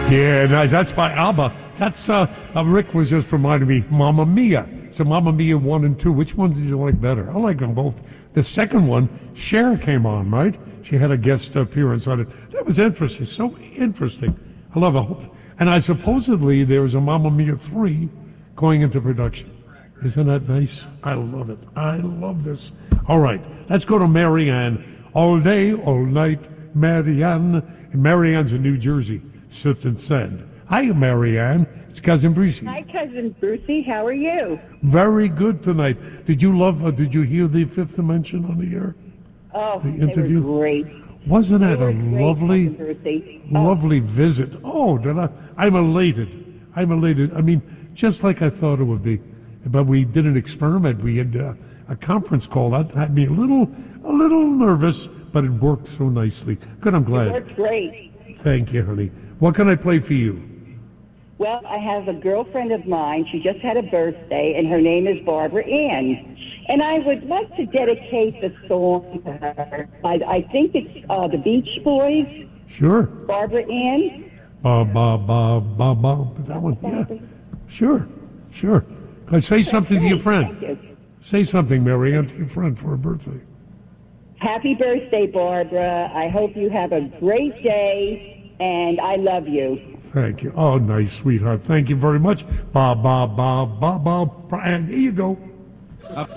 Yeah, nice. That's by ABBA. That's Rick was just reminding me, Mamma Mia. So Mamma Mia 1 and 2. Which one did you like better? I like them both. The second one, Cher came on, right? She had a guest appearance on it. That was interesting. So interesting. I love it. And I supposedly there was a Mamma Mia 3 going into production. Isn't that nice? I love it. I love this. All right, let's go to Marianne. All day, all night, Marianne. And Marianne's in New Jersey. Sit and said. Hi, Marianne. It's Cousin Brucey. Hi, Cousin Brucey. How are you? Very good tonight. Did you hear the Fifth Dimension on the air? Oh, the interview? They were great. Wasn't that a lovely, lovely visit? Oh, I'm elated. I mean, just like I thought it would be. But we did an experiment. We had a conference call. That had me a little nervous, but it worked so nicely. Good, I'm glad. It worked great. Thank you, honey. What can I play for you? Well, I have a girlfriend of mine. She just had a birthday, and her name is Barbara Ann. And I would like to dedicate the song to her. I think it's the Beach Boys. Sure. Barbara Ann. Ba, ba, ba, ba, ba. That one, yeah. Sure. Say something to your friend. Thank you. Say something, Marianne, to your friend for her birthday. Happy birthday, Barbara. I hope you have a great day, and I love you. Thank you. Oh, nice, sweetheart. Thank you very much. Ba, ba, ba, ba, ba. And here you go.